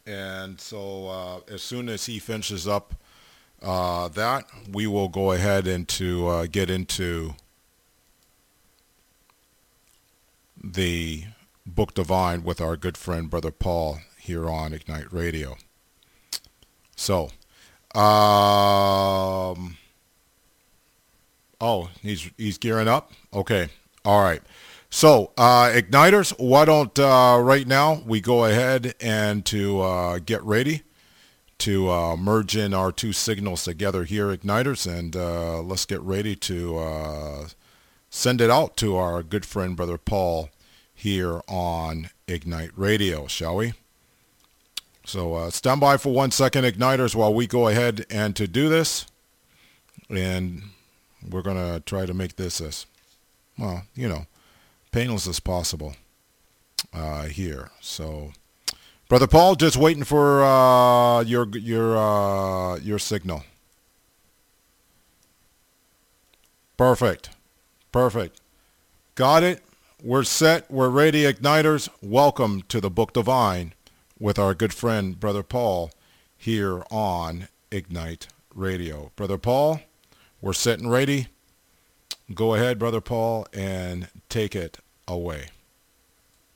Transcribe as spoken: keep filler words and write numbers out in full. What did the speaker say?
And so uh, as soon as he finishes up uh, that, we will go ahead and to uh, get into the Book Divine with our good friend Brother Paul here on Ignite Radio. So, um, oh, he's he's gearing up. Okay, all right. So, uh, igniters, why don't uh, right now we go ahead and to uh, get ready to uh, merge in our two signals together here, igniters, and uh, let's get ready to uh, send it out to our good friend Brother Paul here on Ignite Radio, shall we? So uh, stand by for one second, igniters, while we go ahead and to do this, and we're gonna try to make this as well, you know, painless as possible uh, here. So, Brother Paul, just waiting for uh, your your uh, your signal. Perfect, perfect. Got it. We're set. We're ready, igniters. Welcome to the Book Divine with our good friend Brother Paul here on Ignite Radio. Brother Paul, we're set and ready. Go ahead, Brother Paul, and take it away.